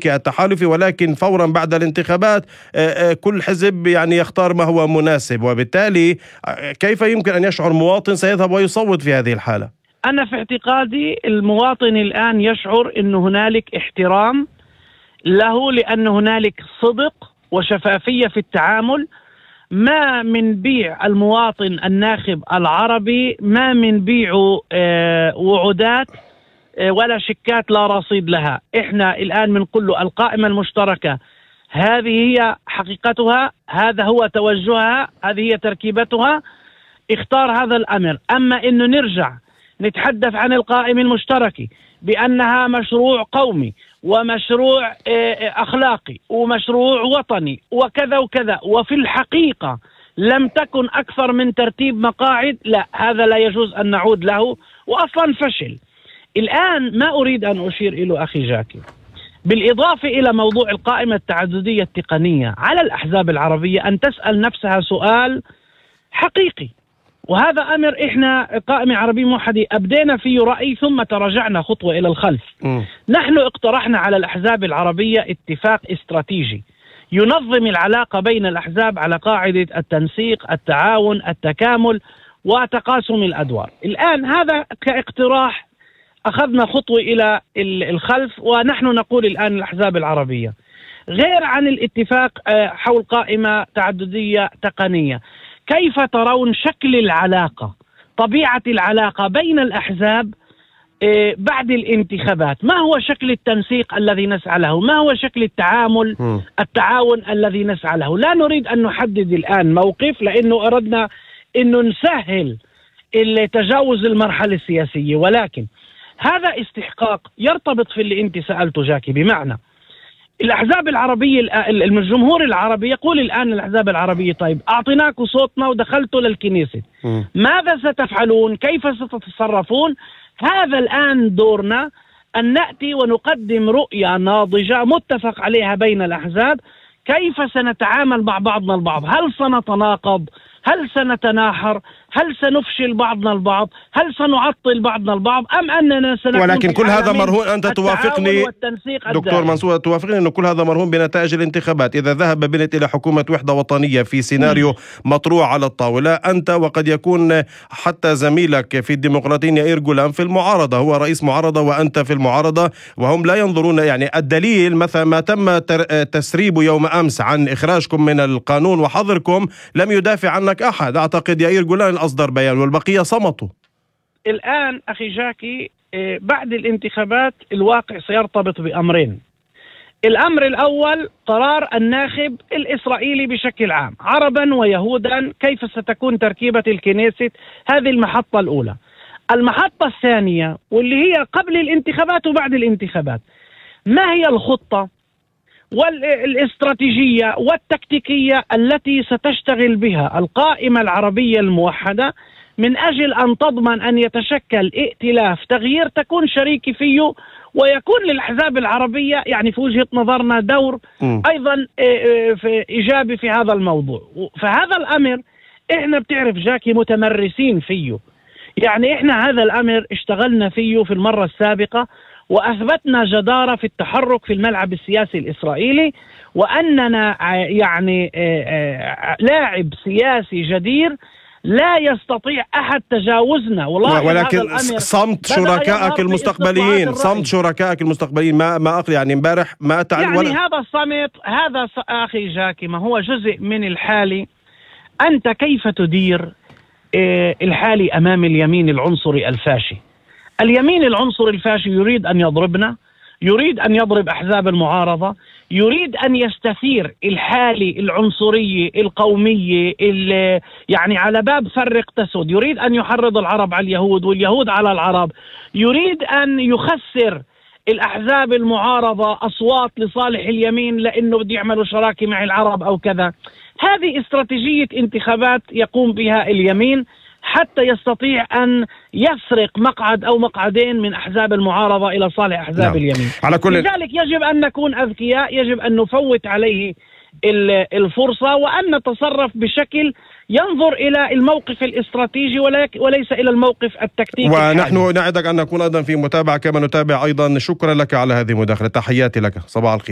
الأمريكي التحالفي، ولكن فورا بعد الانتخابات كل حزب يعني يختار ما هو مناسب، وبالتالي كيف يمكن أن يشعر مواطن سيذهب ويصوت في هذه الحالة؟ أنا في اعتقادي المواطن الآن يشعر أن هنالك احترام له، لأن هنالك صدق وشفافية في التعامل. ما من بيع المواطن الناخب العربي، ما من بيع وعودات ولا شيكات لا رصيد لها. احنا الآن بنقول له القائمة المشتركة هذه هي حقيقتها، هذا هو توجهها، هذه هي تركيبتها، اختار هذا الأمر. أما إنه نرجع نتحدث عن القائمة المشتركة بأنها مشروع قومي ومشروع أخلاقي ومشروع وطني وكذا وكذا، وفي الحقيقة لم تكن أكثر من ترتيب مقاعد، لا، هذا لا يجوز أن نعود له، وأصلا فشل. الآن ما أريد أن أشير إلى أخي جاكي، بالإضافة إلى موضوع القائمة التعددية التقنية، على الأحزاب العربية أن تسأل نفسها سؤال حقيقي، وهذا أمر إحنا قائمة عربية موحدة أبدينا فيه رأي ثم تراجعنا خطوة إلى الخلف. نحن اقترحنا على الأحزاب العربية اتفاق استراتيجي ينظم العلاقة بين الأحزاب على قاعدة التنسيق، التعاون، التكامل، وتقاسم الأدوار. الآن هذا كاقتراح أخذنا خطوة إلى الخلف، ونحن نقول الآن الأحزاب العربية غير عن الاتفاق حول قائمة تعددية تقنية، كيف ترون شكل العلاقة، طبيعة العلاقة بين الأحزاب بعد الانتخابات؟ ما هو شكل التنسيق الذي نسعى له؟ ما هو شكل التعامل التعاون الذي نسعى له؟ لا نريد أن نحدد الآن موقف، لأنه أردنا أنه نسهل تجاوز المرحلة السياسية، ولكن هذا استحقاق يرتبط في اللي أنت سألته جاكي. بمعنى الأحزاب العربية، الجمهور العربي يقول الآن الأحزاب العربية طيب أعطيناكم صوتنا ودخلتوا للكنيسة، ماذا ستفعلون؟ كيف ستتصرفون؟ هذا الآن دورنا أن نأتي ونقدم رؤية ناضجة متفق عليها بين الأحزاب، كيف سنتعامل مع بعضنا البعض؟ هل سنتناقض؟ هل سنتناحر؟ هل سنفشل بعضنا البعض؟ هل سنعطل بعضنا البعض؟ أم أننا سنكون ولكن كل هذا مرهون، أنت توافقني دكتور منصور، توافقني أنه كل هذا مرهون بنتائج الانتخابات. إذا ذهب بنت إلى حكومة وحدة وطنية في سيناريو مطروح على الطاولة، أنت وقد يكون حتى زميلك في الديمقراطيين يائير غولان في المعارضة، هو رئيس معارضة وأنت في المعارضة، وهم لا ينظرون، يعني الدليل مثلا ما تم تسريبه يوم أمس عن إخراجكم من القانون وحظركم لم يدافع عنك أحد. أعتقد يائير غولان أصدر بيان والبقية صمتوا. الآن أخي جاكي بعد الانتخابات الواقع سيرتبط بأمرين. الأمر الأول قرار الناخب الإسرائيلي بشكل عام، عربا ويهودا، كيف ستكون تركيبة الكنيست، هذه المحطة الأولى. المحطة الثانية واللي هي قبل الانتخابات وبعد الانتخابات، ما هي الخطة والاستراتيجية والتكتيكية التي ستشتغل بها القائمة العربية الموحدة من أجل أن تضمن أن يتشكل ائتلاف تغيير تكون شريكي فيه، ويكون للأحزاب العربية يعني في وجهة نظرنا دور أيضا في إيجابي في هذا الموضوع. فهذا الأمر إحنا بتعرف جاكي متمرسين فيه، يعني إحنا هذا الأمر اشتغلنا فيه في المرة السابقة وأثبتنا جدارة في التحرك في الملعب السياسي الإسرائيلي، وأننا يعني لاعب سياسي جدير لا يستطيع أحد تجاوزنا. ولكن صمت شركائك المستقبليين، صمت شركائك المستقبليين ما أقل يعني امبارح ما تعلم يعني هذا الصمت، هذا أخي جاكي ما هو جزء من الحالي. أنت كيف تدير الحالي أمام اليمين العنصري الفاشي؟ اليمين العنصري الفاشي يريد أن يضربنا، يريد أن يضرب أحزاب المعارضة، يريد أن يستثير الحالي العنصرية القومية يعني على باب فرق تسد، يريد أن يحرض العرب على اليهود واليهود على العرب، يريد أن يخسر الأحزاب المعارضة أصوات لصالح اليمين لأنه بده يعملوا شراكة مع العرب أو كذا. هذه استراتيجية انتخابات يقوم بها اليمين حتى يستطيع أن يسرق مقعد أو مقعدين من أحزاب المعارضة إلى صالح أحزاب اليمين. لذلك يجب أن نكون أذكياء، يجب أن نفوت عليه الفرصة وأن نتصرف بشكل ينظر إلى الموقف الاستراتيجي وليس إلى الموقف التكتيكي. ونحن نعدك أن نكون أيضا في متابعة كما نتابع أيضا. شكرا لك على هذه المداخلة، تحياتي لك، صباح الخير.